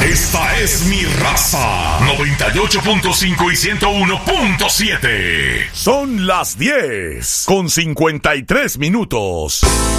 Esta es mi raza. 98.5 y 101.7. Son las 10:53.